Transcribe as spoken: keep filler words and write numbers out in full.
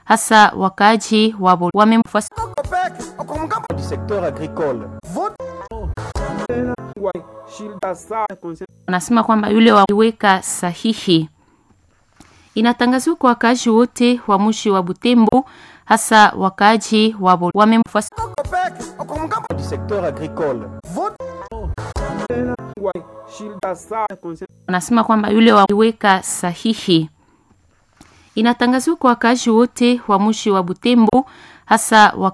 hasa wakaaji wabo wamemfuasa du secteur agricole. Wanasema kwamba yule waliweka sahihi. Inatangazwa kwa wakaaji wote wa mji wa Butembo, hasa wakaaji wabo wamemfuasa Du secteur agricole. Wanasema kwamba yule waliweka sahihi. Inatangazwa kwa wakaaji wote wa mji wa Butembo, hasa